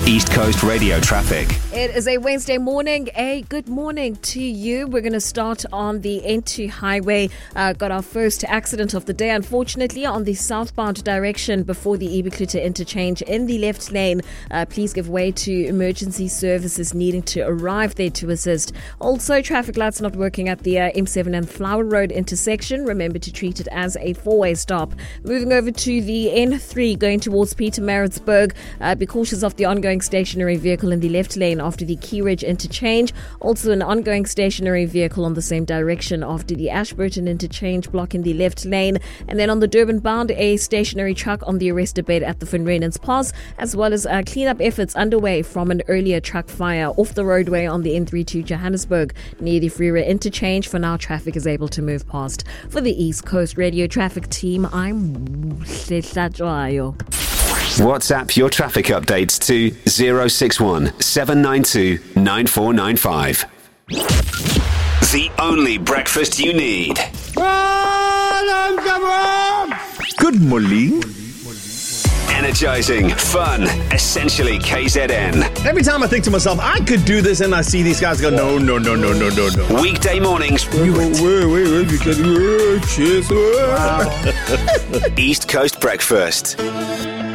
East Coast Radio traffic. It is a Wednesday morning. A good morning to you. We're going to start on the N2 highway. Got our first accident of the day, unfortunately, on the southbound direction before the Ibikluta interchange in the left lane. Please give way to emergency services needing to arrive there to assist. Also, traffic lights not working at the M7 and Flower Road intersection. Remember to treat it as a four-way stop. Moving over to the N3 going towards Pietermaritzburg. Be cautious of the ongoing stationary vehicle in the left lane after the Key Ridge interchange. Also an ongoing stationary vehicle on the same direction after the Ashburton interchange, blocking the left lane. And then on the Durban bound, a stationary truck on the arrested bed at the Van Rynens Pass, as well as cleanup efforts underway from an earlier truck fire off the roadway on the N3 to Johannesburg near the Freeway interchange. For now, traffic is able to move past. For the East Coast Radio traffic team, I'm Sehlatshwayo. WhatsApp your traffic updates to 061 792 9495. The only breakfast you need. Good morning. Energizing, fun, essentially KZN. Every time I think to myself, I could do this, and I see these guys go, no. Weekday mornings. Wait, you can cheers. East Coast breakfast.